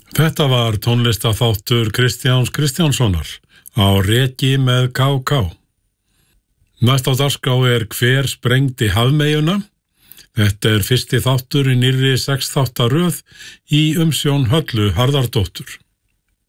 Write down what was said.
Þetta var tónlistaþáttur Kristjáns Kristjánssonar á Reki með KK. Næst á dagskrá Hver sprengdi hafmeyjuna? Þetta fyrsti þáttur í nýrri 6 þáttaröð í umsjón Höllu Harðardóttur.